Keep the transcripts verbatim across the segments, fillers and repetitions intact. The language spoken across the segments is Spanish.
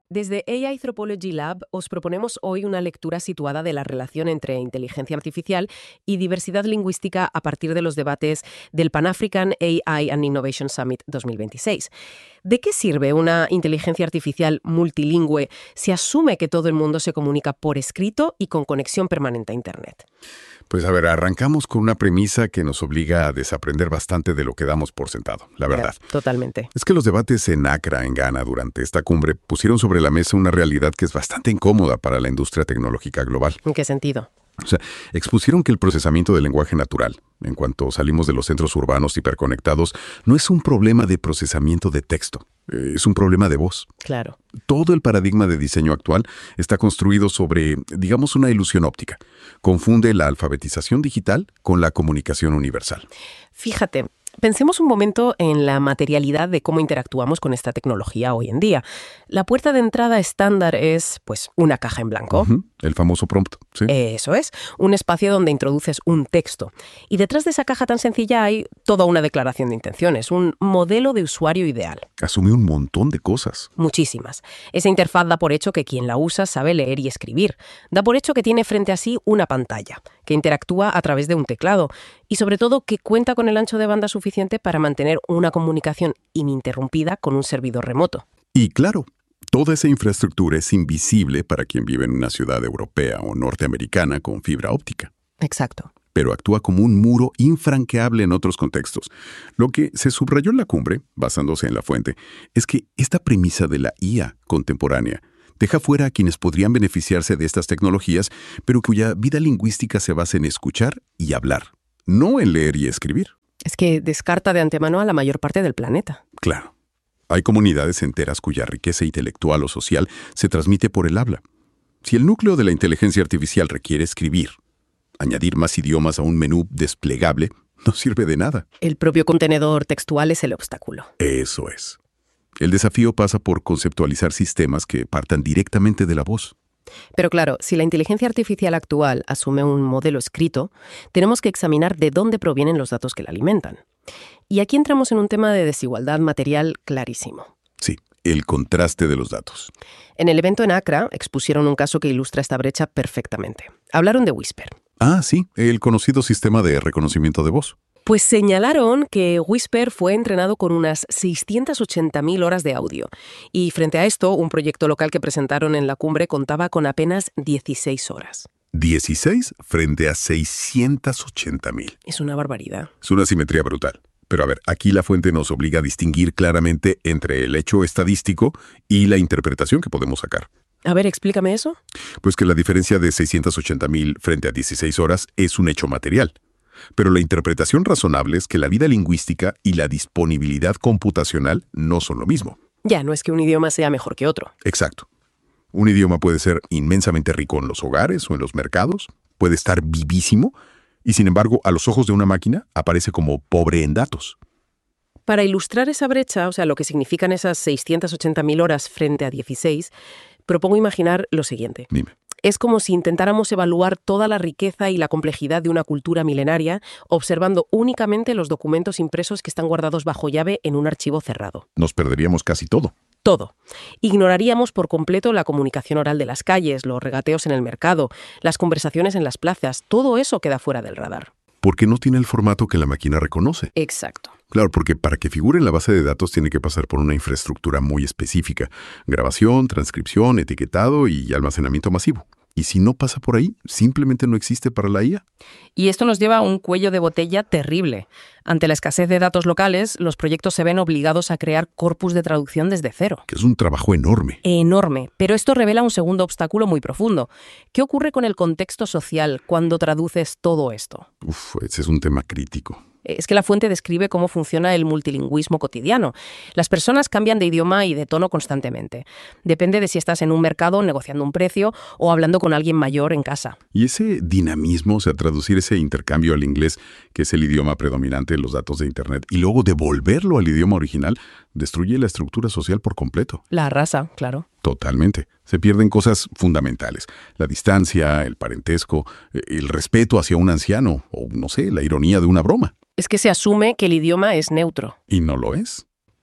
Desde A I Anthropology Lab os proponemos hoy una lectura situada de la relación entre inteligencia artificial y diversidad lingüística a partir de los debates del Pan-African A I and Innovation Summit dos mil veintiséis. ¿De qué sirve una inteligencia artificial multilingüe si asume que todo el mundo se comunica por escrito y con conexión permanente a Internet? Pues a ver, arrancamos con una premisa que nos obliga a desaprender bastante de lo que damos por sentado, la verdad. Yeah, totalmente. Es que los debates en Accra, en Ghana, durante esta cumbre, pusieron sobre la mesa una realidad que es bastante incómoda para la industria tecnológica global. ¿En qué sentido? O sea, expusieron que el procesamiento del lenguaje natural, en cuanto salimos de los centros urbanos hiperconectados, no es un problema de procesamiento de texto, es un problema de voz. Claro. Todo el paradigma de diseño actual está construido sobre, digamos, una ilusión óptica. Confunde la alfabetización digital con la comunicación universal. Fíjate, pensemos un momento en la materialidad de cómo interactuamos con esta tecnología hoy en día. La puerta de entrada estándar es, pues, una caja en blanco. Uh-huh. El famoso prompt, ¿sí? Eso es, un espacio donde introduces un texto. Y detrás de esa caja tan sencilla hay toda una declaración de intenciones, un modelo de usuario ideal. Asume un montón de cosas. Muchísimas. Esa interfaz da por hecho que quien la usa sabe leer y escribir. Da por hecho que tiene frente a sí una pantalla, que interactúa a través de un teclado y sobre todo que cuenta con el ancho de banda suficiente para mantener una comunicación ininterrumpida con un servidor remoto. Y claro, toda esa infraestructura es invisible para quien vive en una ciudad europea o norteamericana con fibra óptica. Exacto. Pero actúa como un muro infranqueable en otros contextos. Lo que se subrayó en la cumbre, basándose en la fuente, es que esta premisa de la I A contemporánea deja fuera a quienes podrían beneficiarse de estas tecnologías, pero cuya vida lingüística se basa en escuchar y hablar, no en leer y escribir. Es que descarta de antemano a la mayor parte del planeta. Claro. Hay comunidades enteras cuya riqueza intelectual o social se transmite por el habla. Si el núcleo de la inteligencia artificial requiere escribir, añadir más idiomas a un menú desplegable no sirve de nada. El propio contenedor textual es el obstáculo. Eso es. El desafío pasa por conceptualizar sistemas que partan directamente de la voz. Pero claro, si la inteligencia artificial actual asume un modelo escrito, tenemos que examinar de dónde provienen los datos que la alimentan. Y aquí entramos en un tema de desigualdad material clarísimo. Sí, el contraste de los datos. En el evento en Accra expusieron un caso que ilustra esta brecha perfectamente. Hablaron de Whisper. Ah, sí, el conocido sistema de reconocimiento de voz. Pues señalaron que Whisper fue entrenado con unas seiscientas ochenta mil horas de audio. Y frente a esto, un proyecto local que presentaron en la cumbre contaba con apenas dieciséis horas. dieciséis frente a seiscientas ochenta mil. Es una barbaridad. Es una simetría brutal. Pero a ver, aquí la fuente nos obliga a distinguir claramente entre el hecho estadístico y la interpretación que podemos sacar. A ver, explícame eso. Pues que la diferencia de seiscientas ochenta mil frente a dieciséis horas es un hecho material. Pero la interpretación razonable es que la vida lingüística y la disponibilidad computacional no son lo mismo. Ya, no es que un idioma sea mejor que otro. Exacto. Un idioma puede ser inmensamente rico en los hogares o en los mercados, puede estar vivísimo, y sin embargo, a los ojos de una máquina, aparece como pobre en datos. Para ilustrar esa brecha, o sea, lo que significan esas seiscientas ochenta mil horas frente a dieciséis, propongo imaginar lo siguiente. Dime. Es como si intentáramos evaluar toda la riqueza y la complejidad de una cultura milenaria observando únicamente los documentos impresos que están guardados bajo llave en un archivo cerrado. Nos perderíamos casi todo. Todo. Ignoraríamos por completo la comunicación oral de las calles, los regateos en el mercado, las conversaciones en las plazas. Todo eso queda fuera del radar. Porque no tiene el formato que la máquina reconoce. Exacto. Claro, porque para que figure en la base de datos tiene que pasar por una infraestructura muy específica. Grabación, transcripción, etiquetado y almacenamiento masivo. Y si no pasa por ahí, simplemente no existe para la I A. Y esto nos lleva a un cuello de botella terrible. Ante la escasez de datos locales, los proyectos se ven obligados a crear corpus de traducción desde cero. Que es un trabajo enorme. Enorme. Pero esto revela un segundo obstáculo muy profundo. ¿Qué ocurre con el contexto social cuando traduces todo esto? Uf, ese es un tema crítico. Es que la fuente describe cómo funciona el multilingüismo cotidiano. Las personas cambian de idioma y de tono constantemente. Depende de si estás en un mercado negociando un precio o hablando con alguien mayor en casa. Y ese dinamismo, o sea, traducir ese intercambio al inglés, que es el idioma predominante en los datos de Internet, y luego devolverlo al idioma original, destruye la estructura social por completo. La raza, claro. Totalmente. Se pierden cosas fundamentales. La distancia, el parentesco, el respeto hacia un anciano, o no sé, la ironía de una broma. Es que se asume que el idioma es neutro. Y no lo es.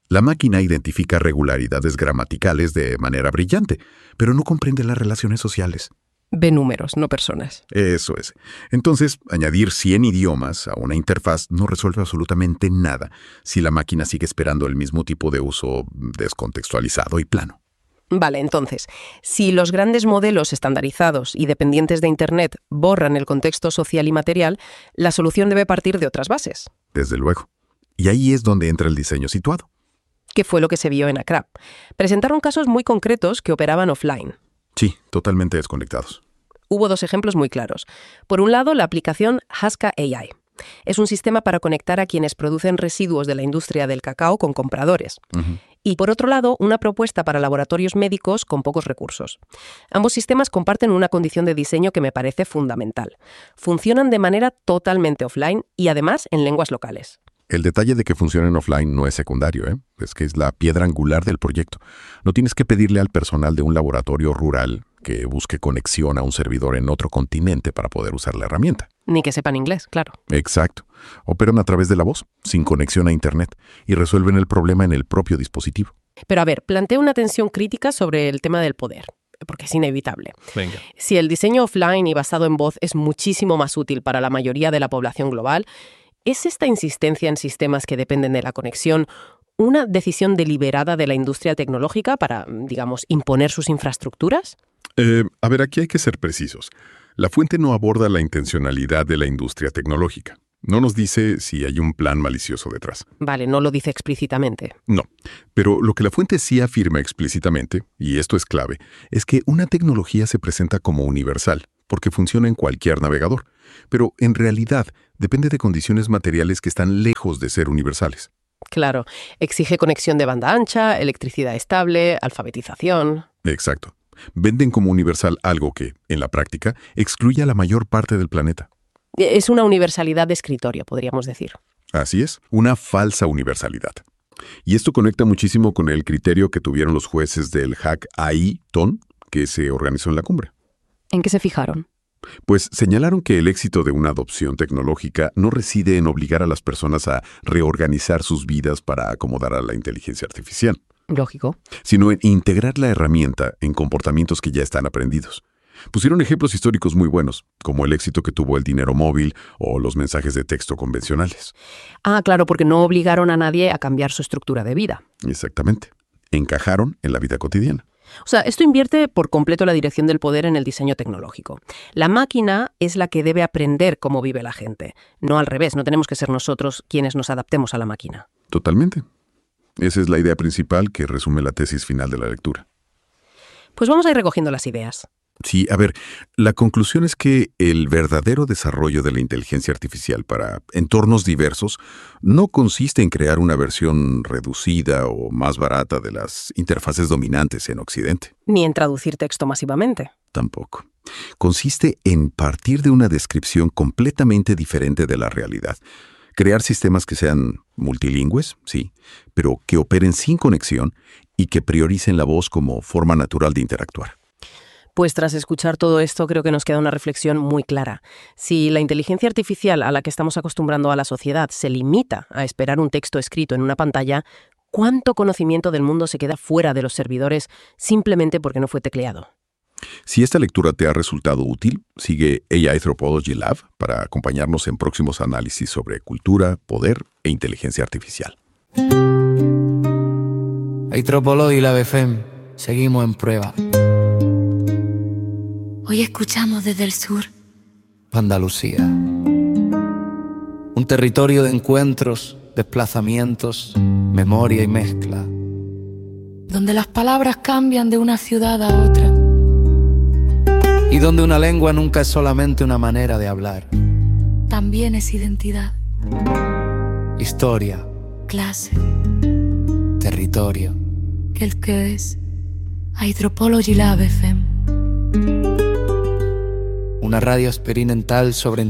La máquina identifica regularidades gramaticales de manera brillante, pero no comprende las relaciones sociales. Ve números, no personas. Eso es. Entonces, añadir cien idiomas a una interfaz no resuelve absolutamente nada si la máquina sigue esperando el mismo tipo de uso descontextualizado y plano. Vale, entonces, si los grandes modelos estandarizados y dependientes de Internet borran el contexto social y material, la solución debe partir de otras bases. Desde luego. Y ahí es donde entra el diseño situado. ¿Qué fue lo que se vio en Acrap? Presentaron casos muy concretos que operaban offline. Sí, totalmente desconectados. Hubo dos ejemplos muy claros. Por un lado, la aplicación Haska A I. Es un sistema para conectar a quienes producen residuos de la industria del cacao con compradores. Uh-huh. Y por otro lado, una propuesta para laboratorios médicos con pocos recursos. Ambos sistemas comparten una condición de diseño que me parece fundamental. Funcionan de manera totalmente offline y además en lenguas locales. El detalle de que funcionen offline no es secundario, ¿eh? Es que es la piedra angular del proyecto. No tienes que pedirle al personal de un laboratorio rural que busque conexión a un servidor en otro continente para poder usar la herramienta. Ni que sepan inglés, claro. Exacto. Operan a través de la voz, sin conexión a Internet, y resuelven el problema en el propio dispositivo. Pero a ver, planteo una tensión crítica sobre el tema del poder, porque es inevitable. Venga. Si el diseño offline y basado en voz es muchísimo más útil para la mayoría de la población global, ¿es esta insistencia en sistemas que dependen de la conexión una decisión deliberada de la industria tecnológica para, digamos, imponer sus infraestructuras? Eh, a ver, aquí hay que ser precisos. La fuente no aborda la intencionalidad de la industria tecnológica. No nos dice si hay un plan malicioso detrás. Vale, no lo dice explícitamente. No, pero lo que la fuente sí afirma explícitamente, y esto es clave, es que una tecnología se presenta como universal, porque funciona en cualquier navegador, pero en realidad depende de condiciones materiales que están lejos de ser universales. Claro, exige conexión de banda ancha, electricidad estable, alfabetización. Exacto. Venden como universal algo que, en la práctica, excluye a la mayor parte del planeta. Es una universalidad de escritorio, podríamos decir. Así es, una falsa universalidad. Y esto conecta muchísimo con el criterio que tuvieron los jueces del Hack A I T O N, que se organizó en la cumbre. ¿En qué se fijaron? Pues señalaron que el éxito de una adopción tecnológica no reside en obligar a las personas a reorganizar sus vidas para acomodar a la inteligencia artificial. Lógico. Sino en integrar la herramienta en comportamientos que ya están aprendidos. Pusieron ejemplos históricos muy buenos, como el éxito que tuvo el dinero móvil o los mensajes de texto convencionales. Ah, claro, porque no obligaron a nadie a cambiar su estructura de vida. Exactamente. Encajaron en la vida cotidiana. O sea, esto invierte por completo la dirección del poder en el diseño tecnológico. La máquina es la que debe aprender cómo vive la gente. No al revés, no tenemos que ser nosotros quienes nos adaptemos a la máquina. Totalmente. Esa es la idea principal que resume la tesis final de la lectura. Pues vamos a ir recogiendo las ideas. Sí, a ver, la conclusión es que el verdadero desarrollo de la inteligencia artificial para entornos diversos no consiste en crear una versión reducida o más barata de las interfaces dominantes en Occidente. Ni en traducir texto masivamente. Tampoco. Consiste en partir de una descripción completamente diferente de la realidad. Crear sistemas que sean multilingües, sí, pero que operen sin conexión y que prioricen la voz como forma natural de interactuar. Pues tras escuchar todo esto, creo que nos queda una reflexión muy clara. Si la inteligencia artificial a la que estamos acostumbrando a la sociedad se limita a esperar un texto escrito en una pantalla, ¿cuánto conocimiento del mundo se queda fuera de los servidores simplemente porque no fue tecleado? Si esta lectura te ha resultado útil, sigue A I Anthropology Lab para acompañarnos en próximos análisis sobre cultura, poder e inteligencia artificial. Anthropology Lab F M, seguimos en prueba. Hoy escuchamos desde el sur. Andalucía. Un territorio de encuentros, desplazamientos, memoria y mezcla. Donde las palabras cambian de una ciudad a otra. Y donde una lengua nunca es solamente una manera de hablar. También es identidad. Historia. Clase. Territorio. El que es Anthropology Lab F M. Una radio experimental sobre